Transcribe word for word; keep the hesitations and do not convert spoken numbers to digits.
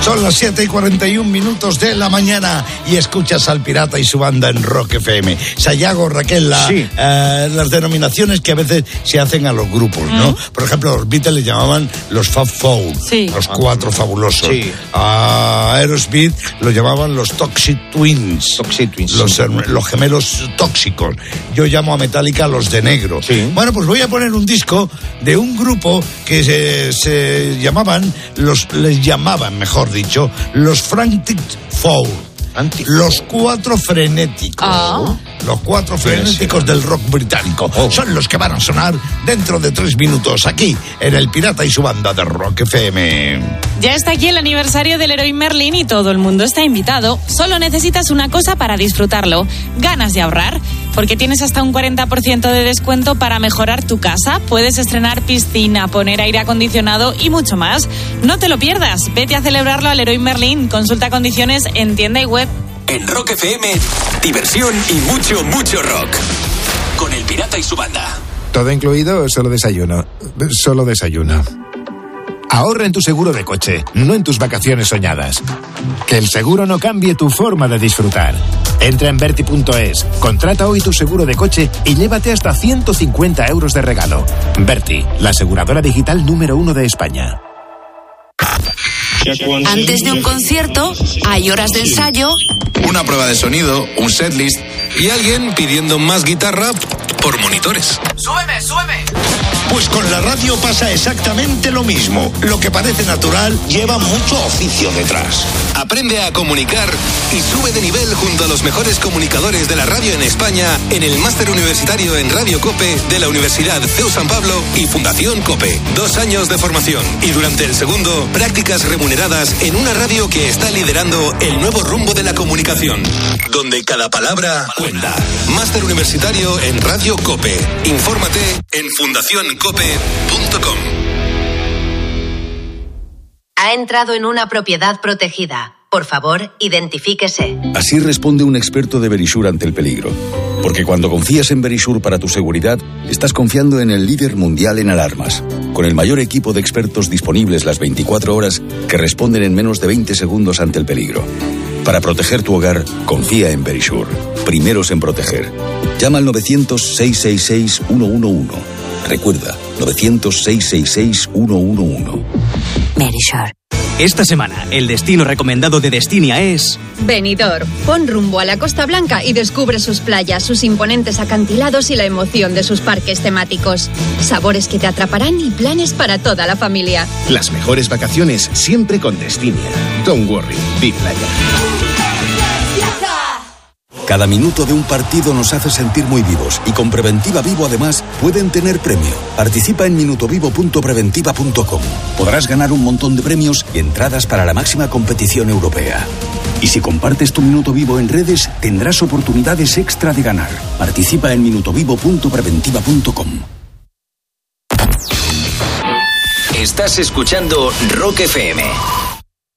Son las siete y cuarenta y un minutos de la mañana y escuchas al Pirata y su banda en Rock F M. Sayago, Raquel, la, sí. eh, las denominaciones que a veces se hacen a los grupos, ¿no? ¿Mm? Por ejemplo, los Beatles le llamaban los Fab Four, sí. los cuatro fabulosos. Sí. A Aerosmith lo llamaban los Toxic Twins. Toxic Twins. Los, los gemelos tóxicos. Yo llamo a Metallica los de negro. Sí. Bueno, pues voy a poner un disco de un grupo que se, se llamaban, los les llamaban, mejor dicho, los Frantic Four. Anti- los cuatro frenéticos. Oh. Los cuatro frenéticos del rock británico. Oh. Son los que van a sonar dentro de tres minutos aquí, en El Pirata y su banda de Rock F M. Ya está aquí el aniversario del Leroy Merlin y todo el mundo está invitado. Solo necesitas una cosa para disfrutarlo: ganas de ahorrar. Porque tienes hasta un cuarenta por ciento de descuento para mejorar tu casa. Puedes estrenar piscina, poner aire acondicionado y mucho más. No te lo pierdas. Vete a celebrarlo al Leroy Merlin. Consulta condiciones en tienda y web. En Rock F M, diversión y mucho, mucho rock. Con El Pirata y su banda. ¿Todo incluido o solo desayuno? Solo desayuno. Ahorra en tu seguro de coche, no en tus vacaciones soñadas. Que el seguro no cambie tu forma de disfrutar. Entra en Berti punto es, contrata hoy tu seguro de coche y llévate hasta ciento cincuenta euros de regalo. Berti, la aseguradora digital número uno de España. Antes de un concierto, hay horas de ensayo, una prueba de sonido, un setlist y alguien pidiendo más guitarra por monitores. ¡Súbeme, súbeme! Pues con la radio pasa exactamente lo mismo. Lo que parece natural lleva mucho oficio detrás. Aprende a comunicar y sube de nivel junto a los mejores comunicadores de la radio en España en el Máster Universitario en Radio COPE de la Universidad C E U San Pablo y Fundación COPE. Dos años de formación y durante el segundo, prácticas remuneradas en una radio que está liderando el nuevo rumbo de la comunicación, donde cada palabra cuenta. Máster Universitario en Radio COPE. Infórmate en fundación cope punto com. Ha entrado en una propiedad protegida. Por favor, identifíquese. Así responde un experto de Verisure ante el peligro. Porque cuando confías en Verisure para tu seguridad, estás confiando en el líder mundial en alarmas, con el mayor equipo de expertos disponibles las veinticuatro horas que responden en menos de veinte segundos ante el peligro. Para proteger tu hogar, confía en Verisure. Primeros en proteger. Llama al novecientos, seiscientos sesenta y seis, ciento once. Recuerda, novecientos, seiscientos sesenta y seis, ciento once. Verisure. Esta semana, el destino recomendado de Destinia es... Benidorm. Pon rumbo a la Costa Blanca y descubre sus playas, sus imponentes acantilados y la emoción de sus parques temáticos. Sabores que te atraparán y planes para toda la familia. Las mejores vacaciones siempre con Destinia. Don't worry, Big Playa. Cada minuto de un partido nos hace sentir muy vivos y con Preventiva Vivo además pueden tener premio. Participa en minutovivo punto preventiva punto com. Podrás ganar un montón de premios y entradas para la máxima competición europea. Y si compartes tu Minuto Vivo en redes, tendrás oportunidades extra de ganar. Participa en minutovivo punto preventiva punto com. Estás escuchando Rock F M.